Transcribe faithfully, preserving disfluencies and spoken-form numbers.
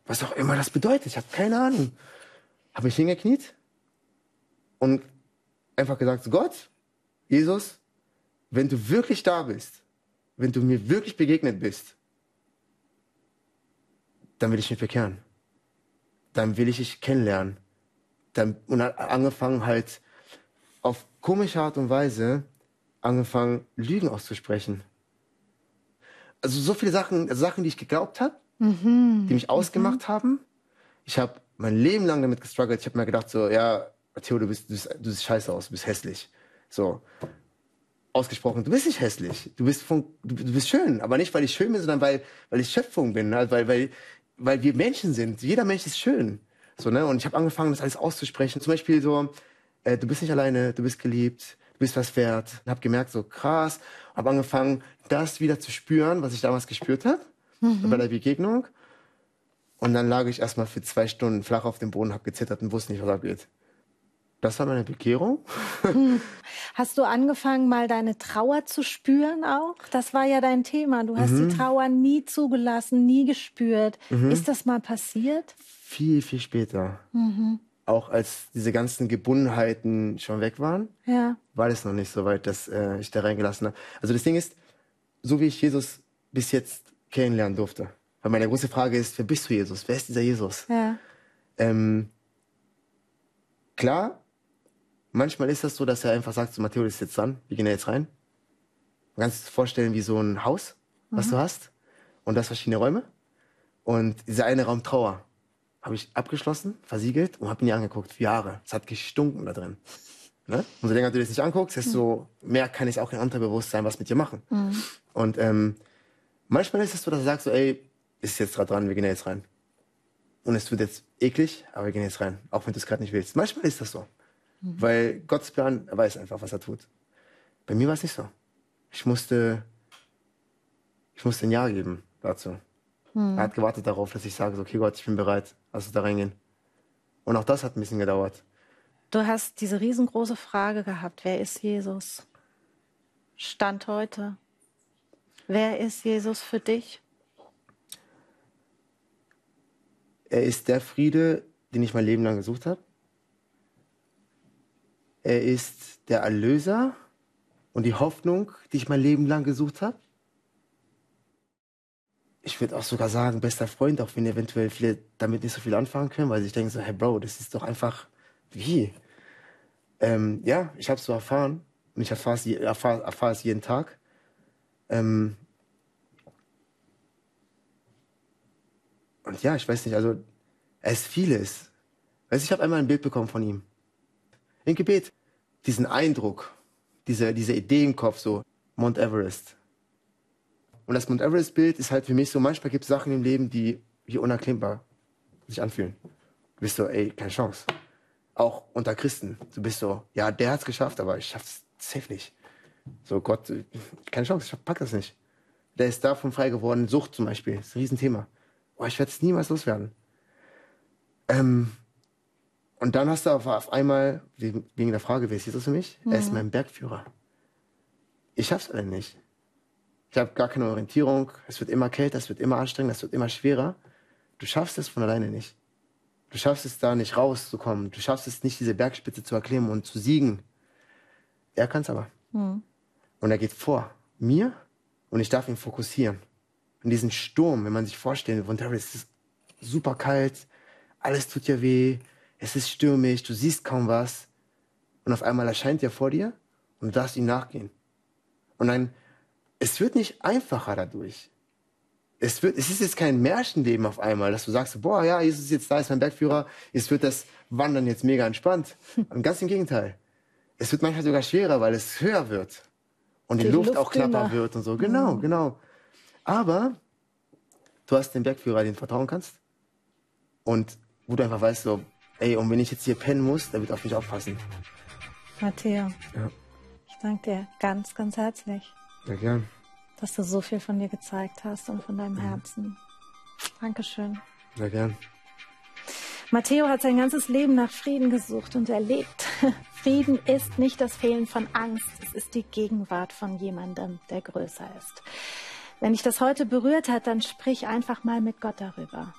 Was auch immer das bedeutet. Ich habe keine Ahnung. Habe mich hingekniet und einfach gesagt, so Gott, Jesus, wenn du wirklich da bist, wenn du mir wirklich begegnet bist, dann will ich mich bekehren. Dann will ich dich kennenlernen. Dann, und hat angefangen halt auf komische Art und Weise angefangen, Lügen auszusprechen. Also so viele Sachen, also Sachen, die ich geglaubt habe, mhm. die mich ausgemacht mhm. haben. Ich habe mein Leben lang damit gestruggelt. Ich habe mir gedacht so, ja, Matteo, du bist, du bist, du siehst scheiße aus, du bist hässlich. So. Ausgesprochen, du bist nicht hässlich. Du bist, von, du, du bist schön. Aber nicht, weil ich schön bin, sondern weil, weil ich Schöpfung bin. Also weil, weil, weil wir Menschen sind. Jeder Mensch ist schön. So, ne? Und ich habe angefangen, das alles auszusprechen. Zum Beispiel so, äh, du bist nicht alleine, du bist geliebt, du bist was wert. Und habe gemerkt, so krass. Habe angefangen, das wieder zu spüren, was ich damals gespürt habe. Mhm. Bei der Begegnung. Und dann lag ich erstmal für zwei Stunden flach auf dem Boden, habe gezittert und wusste nicht, was abgeht. Das war meine Bekehrung. Hm. Hast du angefangen, mal deine Trauer zu spüren auch? Das war ja dein Thema. Du hast mhm. die Trauer nie zugelassen, nie gespürt. Mhm. Ist das mal passiert? Viel, viel später. Mhm. Auch als diese ganzen Gebundenheiten schon weg waren, ja. war es noch nicht so weit, dass äh, ich da reingelassen habe. Also das Ding ist, so wie ich Jesus bis jetzt kennenlernen durfte. Weil meine große Frage ist, wer bist du, Jesus? Wer ist dieser Jesus? Ja. Ähm, klar, manchmal ist das so, dass er einfach sagt, so, Matteo, das ist jetzt dran, wir gehen da jetzt rein. Du kannst dir vorstellen wie so ein Haus, was mhm. du hast. Und du hast verschiedene Räume. Und dieser eine Raum Trauer habe ich abgeschlossen, versiegelt und habe ihn angeguckt für Jahre. Es hat gestunken da drin. Ne? Umso länger du das nicht anguckst, desto mhm. mehr kann ich auch in Unterbewusstsein was mit dir machen. Mhm. Und ähm, manchmal ist es so, dass du sagst, so, ey, ist jetzt gerade dran, wir gehen da jetzt rein. Und es wird jetzt eklig, aber wir gehen jetzt rein, auch wenn du es gerade nicht willst. Manchmal ist das so. Mhm. Weil Gottes Plan, er weiß einfach, was er tut. Bei mir war es nicht so. Ich musste, ich musste ein Ja geben dazu. Mhm. Er hat gewartet darauf, dass ich sage, so, okay Gott, ich bin bereit, lass uns da reingehen. Und auch das hat ein bisschen gedauert. Du hast diese riesengroße Frage gehabt, wer ist Jesus? Stand heute. Wer ist Jesus für dich? Er ist der Friede, den ich mein Leben lang gesucht habe. Er ist der Erlöser und die Hoffnung, die ich mein Leben lang gesucht habe. Ich würde auch sogar sagen, bester Freund, auch wenn eventuell viele damit nicht so viel anfangen können, weil sie denken so, hey Bro, das ist doch einfach, wie? Ähm, ja, ich habe es so erfahren und ich erfahre es, erfahr, erfahr es jeden Tag. Ähm und ja, ich weiß nicht, also er ist vieles. Weißt, ich habe einmal ein Bild bekommen von ihm. Im Gebet. Diesen Eindruck, diese, diese Idee im Kopf, so Mount Everest. Und das Mount Everest-Bild ist halt für mich so, manchmal gibt es Sachen im Leben, die wie unerklärbar sich anfühlen. Du bist so, ey, keine Chance. Auch unter Christen. Du bist so, ja, der hat's geschafft, aber ich schaff's safe nicht. So, Gott, keine Chance, ich pack das nicht. Der ist davon frei geworden, Sucht zum Beispiel, das ist ein Riesenthema. Oh, ich werde es niemals loswerden. Ähm, und dann hast du auf, auf einmal, wegen, wegen der Frage, wer ist Jesus für mich? Mhm. Er ist mein Bergführer. Ich schaff's alle nicht. Ich habe gar keine Orientierung. Es wird immer kälter, es wird immer anstrengender, es wird immer schwerer. Du schaffst es von alleine nicht. Du schaffst es da nicht rauszukommen. Du schaffst es nicht, diese Bergspitze zu erklimmen und zu siegen. Er kann es aber. Mhm. Und er geht vor mir und ich darf ihn fokussieren. In diesen Sturm, wenn man sich vorstellt, von Terry, es ist super kalt, alles tut dir weh, es ist stürmisch, du siehst kaum was. Und auf einmal erscheint er vor dir und du darfst ihm nachgehen. Und dann, es wird nicht einfacher dadurch. Es, wird, es ist jetzt kein Märchenleben auf einmal, dass du sagst, boah, ja, Jesus ist jetzt da, ist mein Bergführer, jetzt wird das Wandern jetzt mega entspannt. Und ganz im Gegenteil. Es wird manchmal sogar schwerer, weil es höher wird. Und die, die Luft, Luft auch knapper wird und so. Genau, mhm. genau. Aber du hast den Bergführer, den du vertrauen kannst. Und wo du einfach weißt, so, ey, und wenn ich jetzt hier pennen muss, der wird auf mich aufpassen. Matteo, ja. Ich danke dir ganz, ganz herzlich. Sehr gern. Dass du so viel von dir gezeigt hast und von deinem mhm. Herzen. Dankeschön. Sehr gern. Matteo hat sein ganzes Leben nach Frieden gesucht und erlebt. Frieden ist nicht das Fehlen von Angst, es ist die Gegenwart von jemandem, der größer ist. Wenn dich das heute berührt hat, dann sprich einfach mal mit Gott darüber.